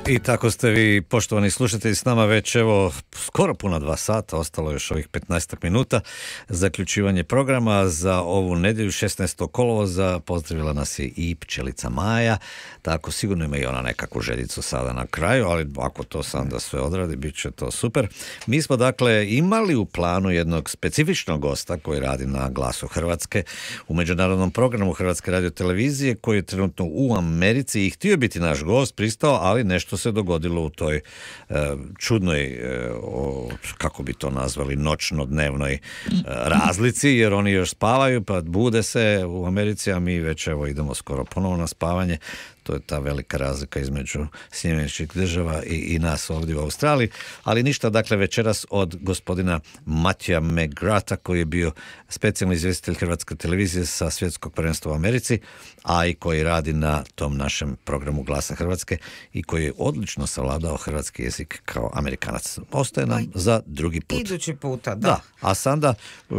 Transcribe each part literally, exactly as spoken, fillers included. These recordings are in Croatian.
I tako ste vi, poštovani slušatelji, s nama već evo skoro puna dva sata, ostalo još ovih petnaest minuta zaključivanje programa za ovu nedjelju šesnaestog kolovoza. Pozdravila nas je i pčelica Maja, tako sigurno ima i ona nekakvu željicu sada na kraju, ali ako to sam da sve odradi, bit će to super. Mi smo dakle imali u planu jednog specifičnog gosta koji radi na Glasu Hrvatske u međunarodnom programu Hrvatske radiotelevizije, koji je trenutno u Americi i htio biti naš gost, pristao, ali nešto se dogodilo u toj e, čudnoj, e, o, kako bi to nazvali, noćno-dnevnoj e, razlici, jer oni još spavaju, pa bude se u Americi, a mi već evo idemo skoro ponovo na spavanje. To je ta velika razlika između Sjedinjenih Američkih Država i, i nas ovdje u Australiji, ali ništa, dakle večeras od gospodina Matthewa McGratha, koji je bio specijalni izvjestitelj Hrvatske televizije sa svjetskog prvenstva u Americi, a i koji radi na tom našem programu Glasa Hrvatske i koji je odlično savladao hrvatski jezik kao Amerikanac. Ostaje nam za drugi put. Idući puta, da. Da, a sada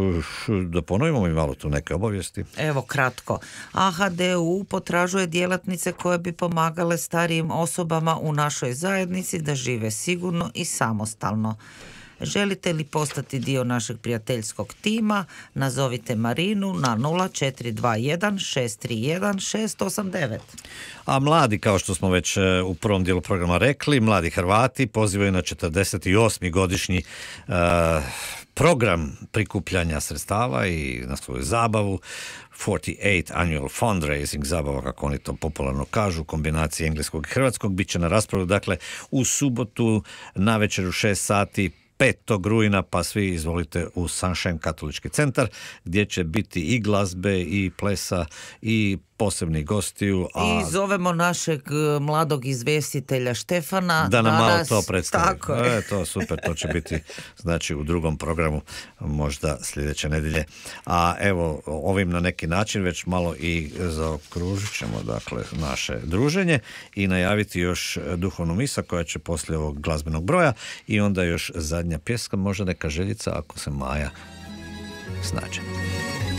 da ponovimo i malo tu neke obavijesti. Evo kratko. A H D U potražuje djelatnice koje bi pomagale starijim osobama u našoj zajednici da žive sigurno i samostalno. Želite li postati dio našeg prijateljskog tima? Nazovite Marinu na nula četiri dva jedan šest tri jedan šest osam devet. A mladi, kao što smo već u prvom dijelu programa rekli, mladi Hrvati pozivaju na četrdeset osmi godišnji uh, program prikupljanja sredstava i na svoju zabavu. četrdeset osmi Annual Fundraising zabava, kako oni to popularno kažu, kombinacije engleskog i hrvatskog, bit će na raspravu, dakle, u subotu na večer u šest sati, petog rujna, pa svi izvolite u Sunshine Katolički centar, gdje će biti i glazbe i plesa i posebnih gostiju. A... I zovemo našeg mladog izvjestitelja Štefana da nam malo nas... to predstavi. Tako je. E, to super, to će biti znači u drugom programu možda sljedeće nedjelje. A evo, ovim na neki način već malo i zaokružit ćemo dakle naše druženje i najaviti još duhovnu misa koja će poslije ovog glazbenog broja i onda još zadnja pjeska, možda neka željica ako se Maja snađe.